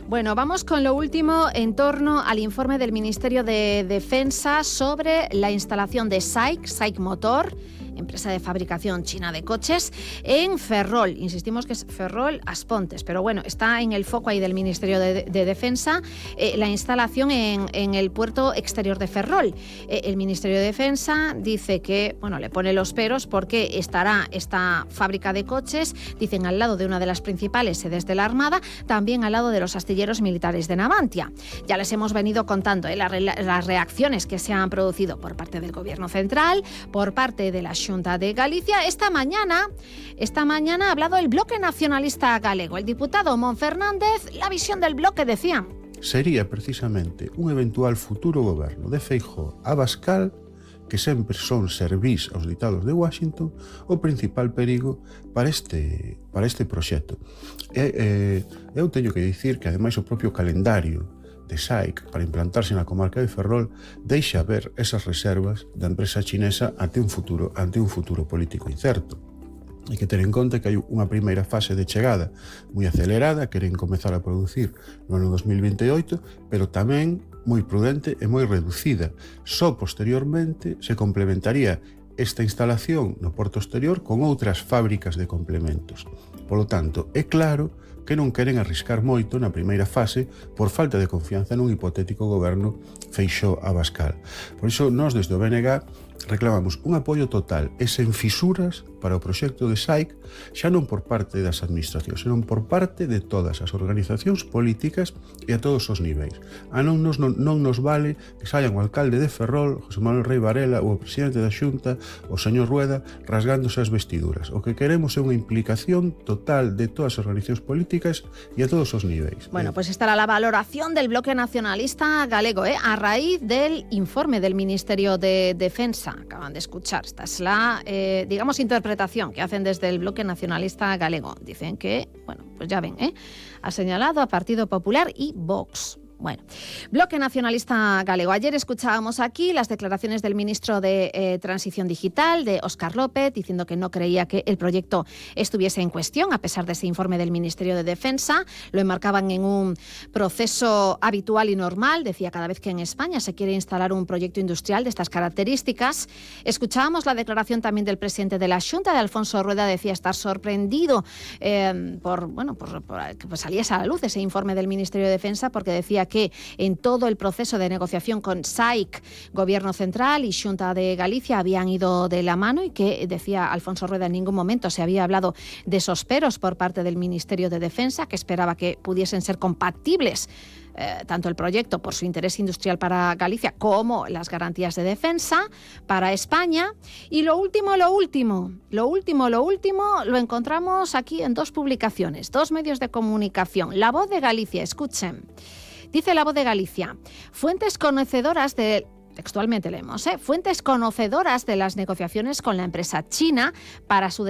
Bueno, vamos con lo último en torno al informe del Ministerio de Defensa sobre la instalación de SAIC Motor, empresa de fabricación china de coches, en Ferrol. Insistimos que es Ferrol Aspontes, pero bueno, está en el foco ahí del Ministerio de Defensa la instalación en el puerto exterior de Ferrol. El Ministerio de Defensa dice que, bueno, le pone los peros porque estará esta fábrica de coches, dicen, al lado de una de las principales sedes de la Armada, también al lado de los astilleros militares de Navantia. Ya les hemos venido contando las reacciones que se han producido por parte del Gobierno central, por parte de la Xunta de Galicia. Esta mañana ha hablado el Bloque Nacionalista Galego. El diputado Mon Fernández, la visión del bloque, decía: sería precisamente un eventual futuro goberno de Feijóo a Abascal, que sempre son servís aos ditados de Washington, o principal perigo para este proxecto. Eu teño que dicir que, ademais, o propio calendario de SAIC para implantarse na comarca de Ferrol deixa ver esas reservas da empresa chinesa ante un futuro político incerto. Hai que ter en conta que hai unha primeira fase de chegada moi acelerada, queren comezar a producir no ano 2028, pero tamén moi prudente e moi reducida. Só posteriormente se complementaría esta instalación no porto exterior con outras fábricas de complementos. Polo tanto, é claro que non queren arriscar moito na primeira fase por falta de confianza nun hipotético goberno Feixóo-Abascal. Por iso, nós desde o BNG reclamamos un apoio total e sen fisuras para o proxecto de SAIC, xa non por parte das administracións, senón por parte de todas as organizacións políticas e a todos os niveis. Non nos vale que saian o alcalde de Ferrol, José Manuel Rei Varela, ou o presidente da Xunta, o señor Rueda, rasgándose as vestiduras. O que queremos é unha implicación total de todas as organizacións políticas e a todos os niveis. Bueno, pues estará la valoración del Bloque Nacionalista Galego, a raíz del informe del Ministerio de Defensa. Acaban de escuchar. Esta es la, interpretación que hacen desde el Bloque Nacionalista Galego. Dicen que, bueno, pues ya ven, ha señalado a Partido Popular y Vox. Bueno, Bloque Nacionalista Galego. Ayer escuchábamos aquí las declaraciones del ministro de Transición Digital, de Óscar López, diciendo que no creía que el proyecto estuviese en cuestión, a pesar de ese informe del Ministerio de Defensa. Lo enmarcaban en un proceso habitual y normal. Decía, cada vez que en España se quiere instalar un proyecto industrial de estas características. Escuchábamos la declaración también del presidente de la Xunta, de Alfonso Rueda. Decía estar sorprendido por que saliese a la luz ese informe del Ministerio de Defensa, porque decía que en todo el proceso de negociación con SAIC, Gobierno Central y Xunta de Galicia habían ido de la mano, y que, decía Alfonso Rueda, en ningún momento se había hablado de esos peros por parte del Ministerio de Defensa, que esperaba que pudiesen ser compatibles tanto el proyecto por su interés industrial para Galicia como las garantías de defensa para España. Y lo último lo encontramos aquí en dos publicaciones, dos medios de comunicación. La Voz de Galicia, escuchen. Dice La Voz de Galicia: fuentes conocedoras de... Textualmente leemos, fuentes conocedoras de las negociaciones con la empresa china para su